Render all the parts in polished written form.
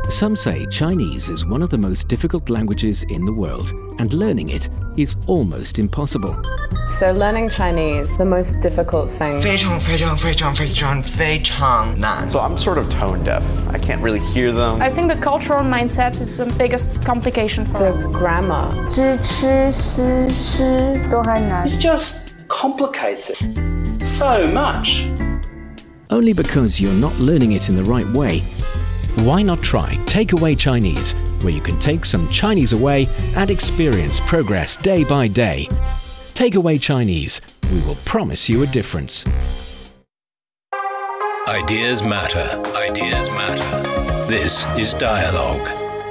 Some say Chinese is one of the most difficult languages in the world, and learning it is almost impossible. So learning Chinese, the most difficult thing. 非常非常非常非常非常难. So I'm sort of tone deaf. I can't really hear them. I think the cultural mindset is the biggest complication for The us. grammar. 知吃思诗都很难。 It's just complicated so much. Only because you're not learning it in the right way. Why not try Takeaway Chinese, where you can take some Chinese away and experience progress day by day. Takeaway Chinese. We will promise you a difference. Ideas matter. Ideas matter. This is Dialogue.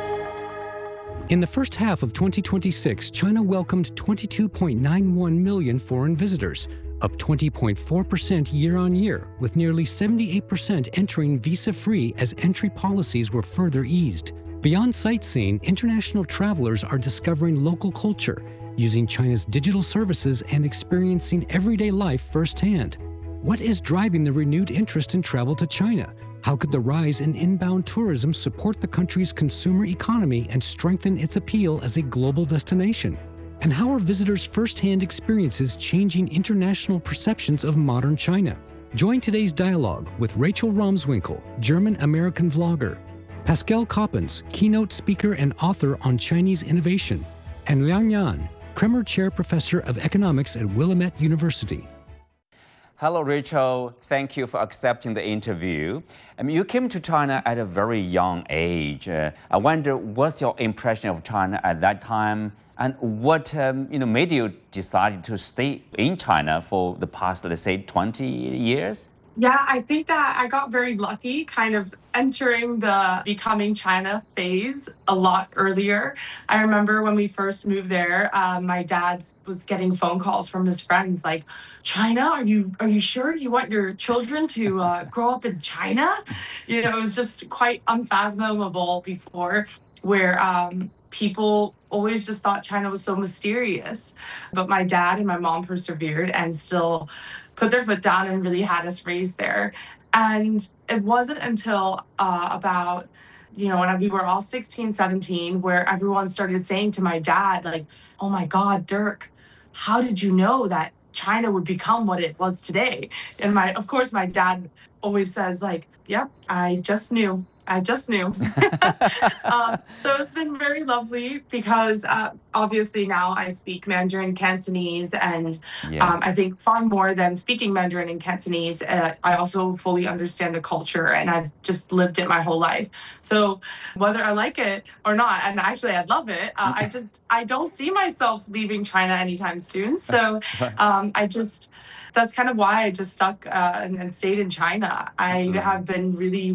In the first half of 2026, China welcomed 22.91 million foreign visitors, up 20.4% year-on-year, with nearly 78% entering visa-free as entry policies were further eased. Beyond sightseeing, international travelers are discovering local culture, using China's digital services and experiencing everyday life firsthand. What is driving the renewed interest in travel to China? How could the rise in inbound tourism support the country's consumer economy and strengthen its appeal as a global destination? And how are visitors' first-hand experiences changing international perceptions of modern China? Join today's dialogue with Rachel Romswinkle, German-American vlogger, Pascal Coppens, keynote speaker and author on Chinese innovation, and Liang Yan, Kremer Chair Professor of Economics at Willamette University. Hello, Rachel. Thank you for accepting the interview. You came to China at a very young age. I wonder, what's your impression of China at that time, and what made you decide to stay in China for the past, let's say, 20 years? Yeah, I think that I got very lucky kind of entering the becoming China phase a lot earlier. I remember when we first moved there, my dad was getting phone calls from his friends like, China, are you sure you want your children to grow up in China? It was just quite unfathomable before, where people always just thought China was so mysterious. But my dad and my mom persevered and still put their foot down and really had us raised there. And it wasn't until about, when we were all 16, 17, where everyone started saying to my dad, like, oh my God, Dirk, how did you know that China would become what it was today? And of course, my dad always says like, yep, I just knew. So it's been very lovely because obviously now I speak Mandarin, Cantonese, and Yes. I think far more than speaking Mandarin and Cantonese, I also fully understand the culture, and I've just lived it my whole life. So whether I like it or not, and actually I love it, I don't see myself leaving China anytime soon. So that's kind of why I just stuck and stayed in China. I have been really